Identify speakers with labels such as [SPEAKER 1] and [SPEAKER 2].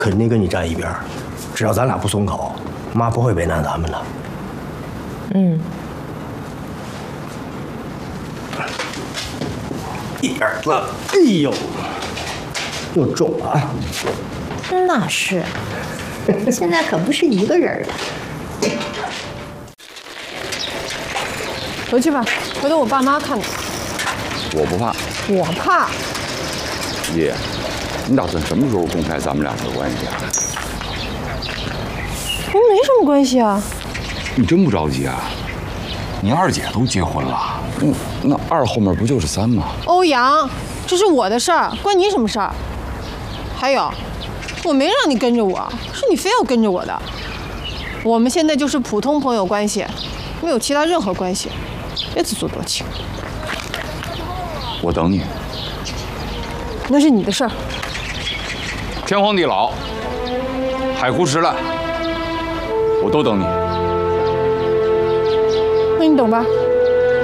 [SPEAKER 1] 肯定跟你站一边。只要咱俩不松口，妈不会为难咱们的。
[SPEAKER 2] 嗯。
[SPEAKER 1] 1、2、3，哎呦，又中了啊！
[SPEAKER 2] 那是，现在可不是一个人了。
[SPEAKER 3] 回去吧，回头我爸妈看到。
[SPEAKER 4] 我不怕。
[SPEAKER 3] 我怕。
[SPEAKER 4] 爷，你打算什么时候公开咱们俩的关系啊？
[SPEAKER 3] 跟没什么关系啊。
[SPEAKER 4] 你真不着急啊？
[SPEAKER 5] 你二姐都结婚了，
[SPEAKER 4] 那2后面不就是3吗？
[SPEAKER 3] 欧阳，这是我的事儿，关你什么事儿？还有，我没让你跟着我，是你非要跟着我的。我们现在就是普通朋友关系，没有其他任何关系，别自作多情。
[SPEAKER 4] 我等你。
[SPEAKER 3] 那是你的事儿。
[SPEAKER 4] 天荒地老，海枯石烂，我都等你。
[SPEAKER 3] 那你等吧。